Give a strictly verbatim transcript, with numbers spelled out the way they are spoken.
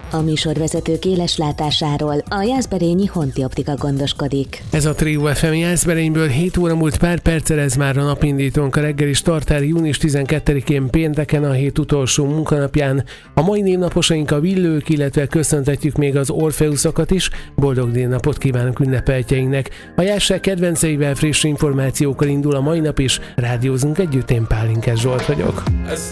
A műsorvezetők éles látásáról a Jászberényi Honti Optika gondoskodik. Ez a Trio ef em Jászberényből hét óra múlt pár perccel, ez már a napindítónk a reggeli startár június tizenkettedikén pénteken, a hét utolsó munkanapján. A mai névnaposaink a Villők, illetve köszöntetjük még az Orfeuszokat is. Boldog névnapot kívánunk ünnepeltjeinknek. A Jászság kedvenceivel, friss információkkal indul a mai nap is. Rádiózunk együtt, én Pálinkás Zsolt vagyok.